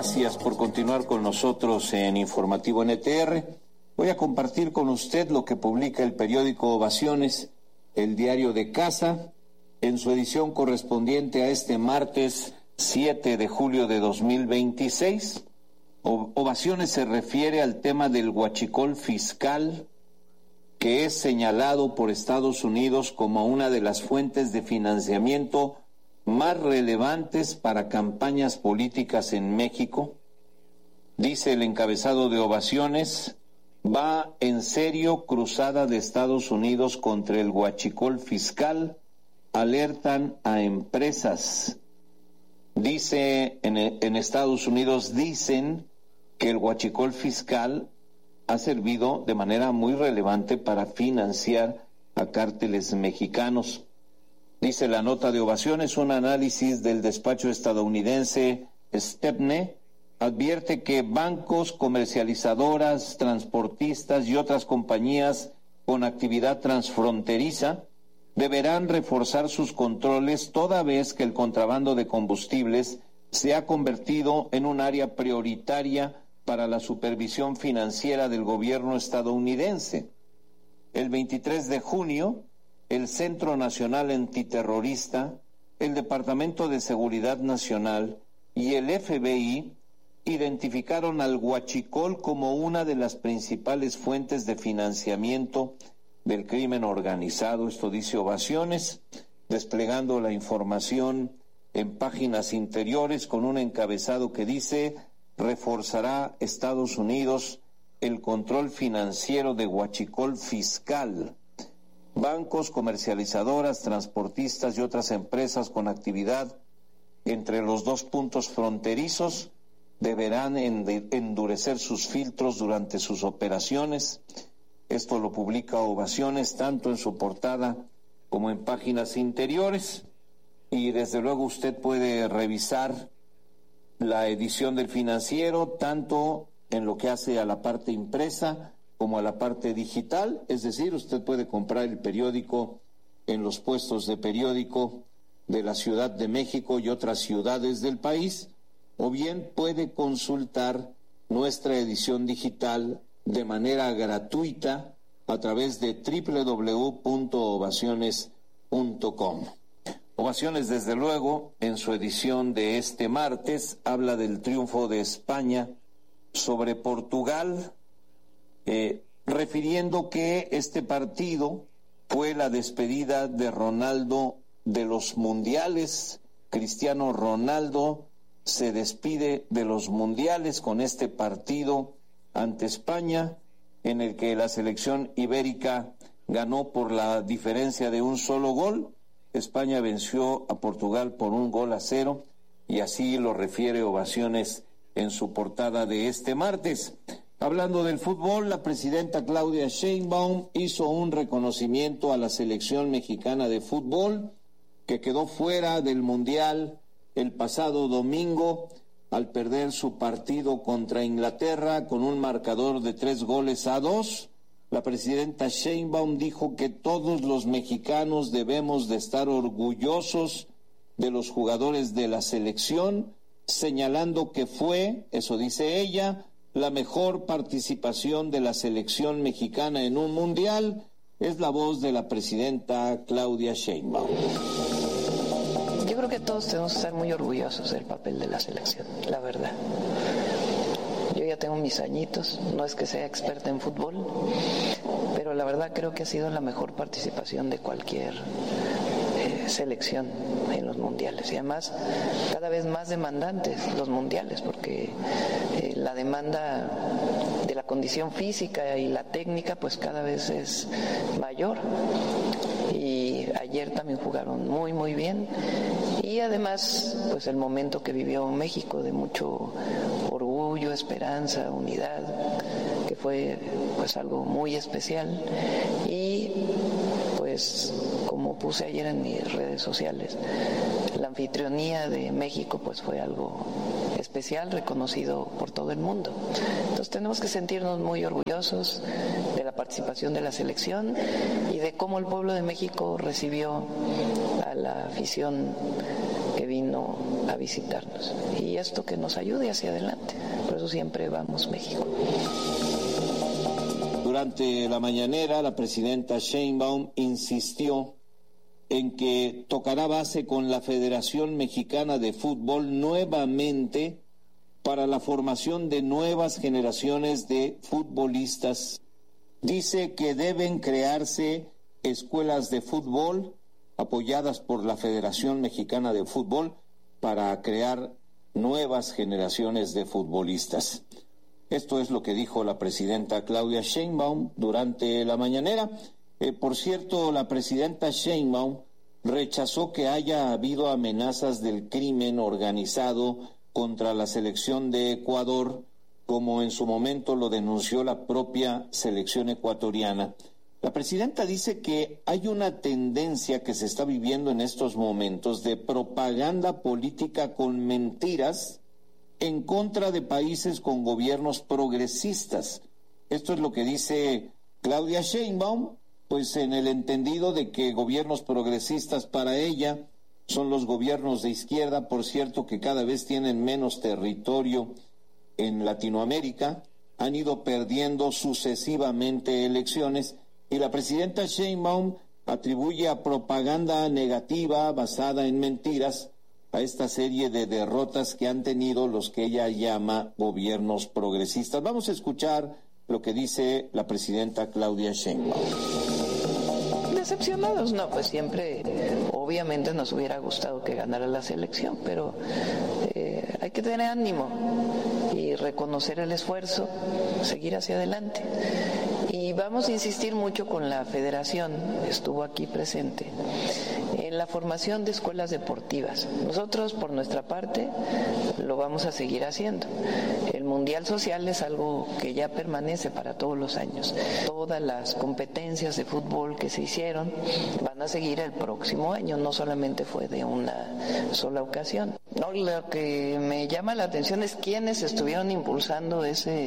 Gracias por continuar con nosotros en Informativo NTR. Voy a compartir con usted lo que publica el periódico Ovaciones, el diario de casa, en su edición correspondiente a este martes 7 de julio de 2026. Ovaciones se refiere al tema del huachicol fiscal, que es señalado por Estados Unidos como una de las fuentes de financiamiento más relevantes para campañas políticas en México. Dice el encabezado de Ovaciones: va en serio cruzada de Estados Unidos contra el huachicol fiscal, alertan a empresas. Dice en Estados Unidos, dicen que el huachicol fiscal ha servido de manera muy relevante para financiar a cárteles mexicanos. Dice la nota de Ovaciones, un análisis del despacho estadounidense Stepney advierte que bancos, comercializadoras, transportistas y otras compañías con actividad transfronteriza deberán reforzar sus controles toda vez que el contrabando de combustibles se ha convertido en un área prioritaria para la supervisión financiera del gobierno estadounidense. El 23 de junio, el Centro Nacional Antiterrorista, el Departamento de Seguridad Nacional y el FBI identificaron al huachicol como una de las principales fuentes de financiamiento del crimen organizado. Esto dice Ovaciones, desplegando la información en páginas interiores con un encabezado que dice: reforzará Estados Unidos el control financiero de huachicol fiscal. Bancos, comercializadoras, transportistas y otras empresas con actividad entre los dos puntos fronterizos deberán endurecer sus filtros durante sus operaciones. Esto lo publica Ovaciones tanto en su portada como en páginas interiores, y desde luego usted puede revisar la edición del Financiero tanto en lo que hace a la parte impresa como a la parte digital. Es decir, usted puede comprar el periódico en los puestos de periódico de la Ciudad de México y otras ciudades del país, o bien puede consultar nuestra edición digital de manera gratuita a través de www.ovaciones.com. Ovaciones, desde luego, en su edición de este martes, habla del triunfo de España sobre Portugal, refiriendo que este partido fue la despedida de Ronaldo de los mundiales. Cristiano Ronaldo se despide de los mundiales con este partido ante España, en el que la selección ibérica ganó por la diferencia de un solo gol. España venció a Portugal por 1-0, y así lo refiere Ovaciones en su portada de este martes. Hablando del fútbol, la presidenta Claudia Sheinbaum hizo un reconocimiento a la selección mexicana de fútbol, que quedó fuera del Mundial el pasado domingo al perder su partido contra Inglaterra con un marcador de 3-2. La presidenta Sheinbaum dijo que todos los mexicanos debemos de estar orgullosos de los jugadores de la selección, señalando que fue, eso dice ella, la mejor participación de la selección mexicana en un mundial. Es la voz de la presidenta Claudia Sheinbaum. Yo creo que todos tenemos que estar muy orgullosos del papel de la selección, la verdad. Yo ya tengo mis añitos, no es que sea experta en fútbol, pero la verdad creo que ha sido la mejor participación de cualquier selección en los mundiales, y además cada vez más demandantes los mundiales, porque la demanda de la condición física y la técnica pues cada vez es mayor, y ayer también jugaron muy muy bien, y además pues el momento que vivió México de mucho orgullo, esperanza, unidad, que fue pues algo muy especial. Y pues como puse ayer en mis redes sociales, la anfitrionía de México pues fue algo especial, reconocido por todo el mundo. Entonces tenemos que sentirnos muy orgullosos de la participación de la selección y de cómo el pueblo de México recibió a la afición que vino a a visitarnos. Y esto que nos ayude hacia adelante. Por eso siempre vamos México. Durante la mañanera, la presidenta Sheinbaum insistió en que tocará base con la Federación Mexicana de Fútbol nuevamente para la formación de nuevas generaciones de futbolistas. Dice que deben crearse escuelas de fútbol apoyadas por la Federación Mexicana de Fútbol para crear nuevas generaciones de futbolistas. Esto es lo que dijo la presidenta Claudia Sheinbaum durante la mañanera. Por cierto, la presidenta Sheinbaum rechazó que haya habido amenazas del crimen organizado contra la selección de Ecuador, como en su momento lo denunció la propia selección ecuatoriana. La presidenta dice que hay una tendencia que se está viviendo en estos momentos de propaganda política con mentiras en contra de países con gobiernos progresistas. Esto es lo que dice Claudia Sheinbaum, pues en el entendido de que gobiernos progresistas para ella son los gobiernos de izquierda, por cierto, que cada vez tienen menos territorio en Latinoamérica, han ido perdiendo sucesivamente elecciones, y la presidenta Sheinbaum atribuye a propaganda negativa basada en mentiras a esta serie de derrotas que han tenido los que ella llama gobiernos progresistas. Vamos a escuchar lo que dice la presidenta Claudia Sheinbaum. Decepcionados, no, pues siempre, obviamente nos hubiera gustado que ganara la selección, pero hay que tener ánimo y reconocer el esfuerzo, seguir hacia adelante. Y vamos a insistir mucho con la federación, estuvo aquí presente, en la formación de escuelas deportivas. Nosotros, por nuestra parte, lo vamos a seguir haciendo. El Mundial Social es algo que ya permanece para todos los años. Todas las competencias de fútbol que se hicieron van a seguir el próximo año, no solamente fue de una sola ocasión. No, lo que me llama la atención es quiénes estuvieron impulsando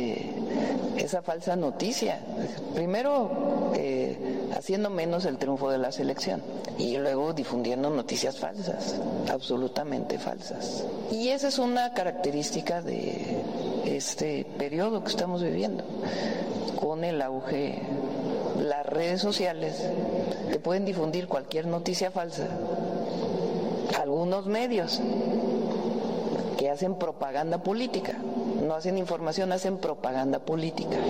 esa falsa noticia. Primero, haciendo menos el triunfo de la selección y luego difundiendo noticias falsas, absolutamente falsas. Y esa es una característica de este periodo que estamos viviendo, con el auge, las redes sociales que pueden difundir cualquier noticia falsa, algunos medios que hacen propaganda política, no hacen información, hacen propaganda política.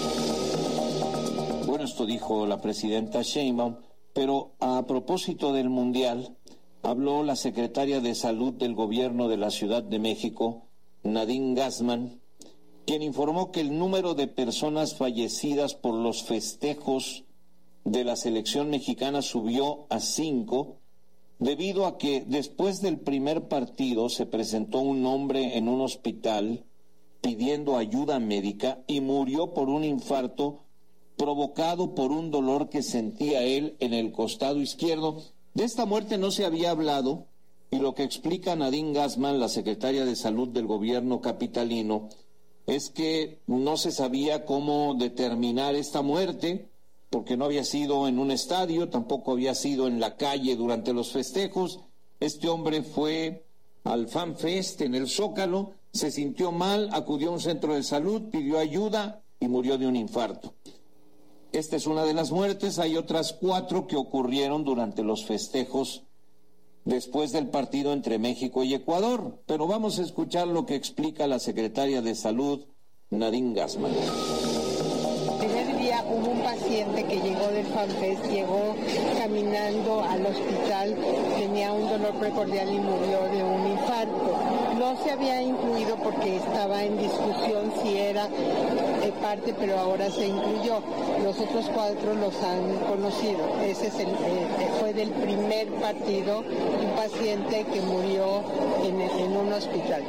Bueno, esto dijo la presidenta Sheinbaum, pero a propósito del Mundial, habló la secretaria de Salud del Gobierno de la Ciudad de México, Nadine Gassmann, quien informó que el número de personas fallecidas por los festejos de la selección mexicana subió a 5, debido a que después del primer partido se presentó un hombre en un hospital pidiendo ayuda médica y murió por un infarto provocado por un dolor que sentía él en el costado izquierdo. De esta muerte no se había hablado, y lo que explica Nadine Gassmann, la secretaria de Salud del gobierno capitalino, es que no se sabía cómo determinar esta muerte, porque no había sido en un estadio, tampoco había sido en la calle durante los festejos. Este hombre fue al Fan Fest en el Zócalo, se sintió mal, acudió a un centro de salud, pidió ayuda y murió de un infarto. Esta es una de las muertes. Hay otras 4 que ocurrieron durante los festejos después del partido entre México y Ecuador. Pero vamos a escuchar lo que explica la secretaria de Salud, Nadine Gassmann. El primer día hubo un paciente que llegó del FanFest, llegó caminando al hospital, tenía un dolor precordial y murió de un infarto. No se había incluido porque estaba en discusión si era parte, pero ahora se incluyó. Los otros 4 los han conocido. Ese fue del primer partido, un paciente que murió en un hospital.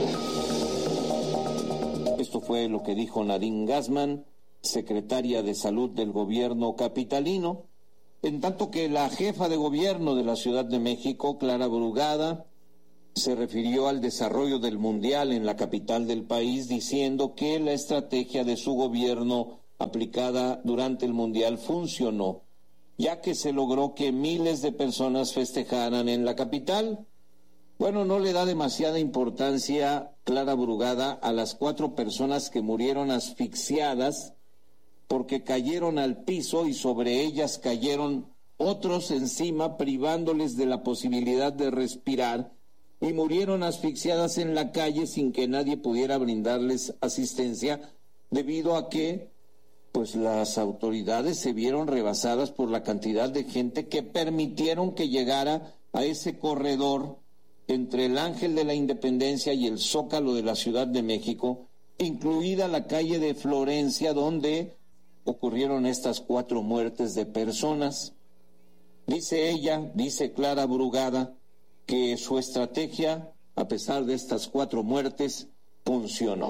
Esto fue lo que dijo Nadine Gassmann, secretaria de Salud del gobierno capitalino, en tanto que la jefa de gobierno de la Ciudad de México, Clara Brugada, se refirió al desarrollo del Mundial en la capital del país, diciendo que la estrategia de su gobierno aplicada durante el Mundial funcionó, ya que se logró que miles de personas festejaran en la capital. Bueno, no le da demasiada importancia Clara Brugada a las 4 personas que murieron asfixiadas porque cayeron al piso y sobre ellas cayeron otros encima, privándoles de la posibilidad de respirar, y murieron asfixiadas en la calle sin que nadie pudiera brindarles asistencia, debido a que pues las autoridades se vieron rebasadas por la cantidad de gente que permitieron que llegara a ese corredor entre el Ángel de la Independencia y el Zócalo de la Ciudad de México, incluida la calle de Florencia, donde ocurrieron estas 4 muertes de personas. Dice ella, dice Clara Brugada, que su estrategia, a pesar de estas 4 muertes, funcionó.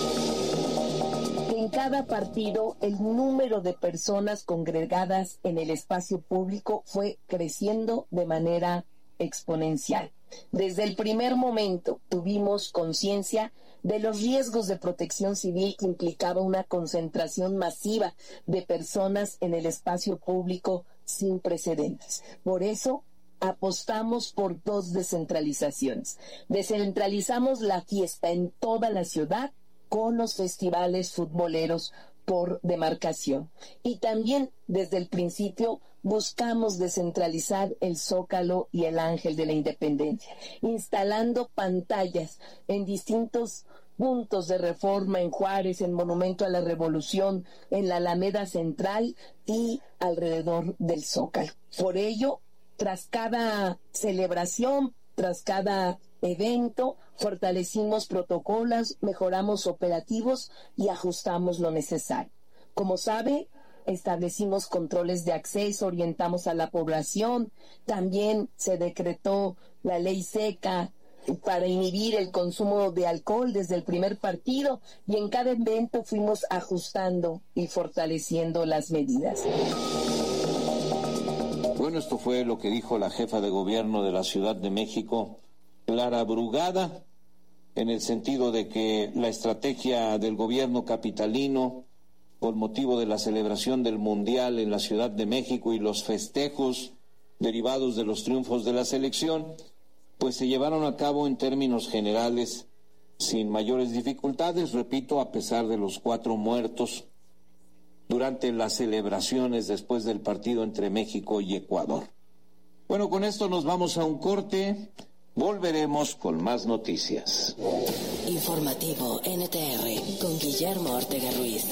En cada partido, el número de personas congregadas en el espacio público fue creciendo de manera exponencial. Desde el primer momento tuvimos conciencia de los riesgos de protección civil que implicaba una concentración masiva de personas en el espacio público sin precedentes. Por eso apostamos por 2 descentralizaciones. Descentralizamos la fiesta en toda la ciudad con los festivales futboleros por demarcación. Y también desde el principio buscamos descentralizar el Zócalo y el Ángel de la Independencia, instalando pantallas en distintos puntos de Reforma, en Juárez, en Monumento a la Revolución, en la Alameda Central y alrededor del Zócalo. Por ello, tras cada celebración, tras cada evento, fortalecimos protocolos, mejoramos operativos y ajustamos lo necesario. Como sabe, establecimos controles de acceso, orientamos a la población, también se decretó la ley seca para inhibir el consumo de alcohol desde el primer partido, y en cada evento fuimos ajustando y fortaleciendo las medidas. Bueno, esto fue lo que dijo la jefa de gobierno de la Ciudad de México, Clara Brugada, en el sentido de que la estrategia del gobierno capitalino, con motivo de la celebración del Mundial en la Ciudad de México y los festejos derivados de los triunfos de la selección, pues se llevaron a cabo en términos generales sin mayores dificultades, repito, a pesar de los 4 muertos durante las celebraciones después del partido entre México y Ecuador. Bueno, con esto nos vamos a un corte. Volveremos con más noticias. Informativo NTR con Guillermo Ortega Ruiz.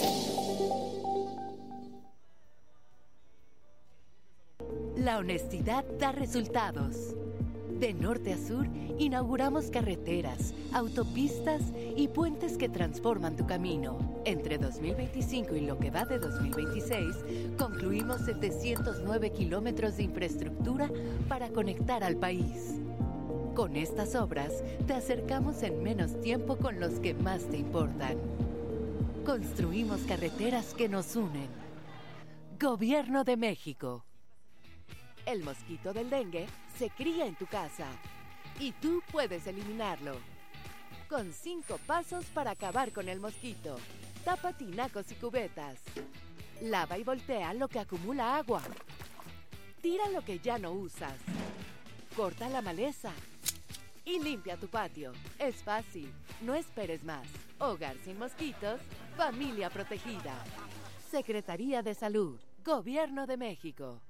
La honestidad da resultados. De norte a sur, inauguramos carreteras, autopistas y puentes que transforman tu camino. Entre 2025 y lo que va de 2026, concluimos 709 kilómetros de infraestructura para conectar al país. Con estas obras, te acercamos en menos tiempo con los que más te importan. Construimos carreteras que nos unen. Gobierno de México. El mosquito del dengue se cría en tu casa y tú puedes eliminarlo. Con 5 pasos para acabar con el mosquito. Tapa tinacos y cubetas. Lava y voltea lo que acumula agua. Tira lo que ya no usas. Corta la maleza. Y limpia tu patio. Es fácil. No esperes más. Hogar sin mosquitos. Familia protegida. Secretaría de Salud. Gobierno de México.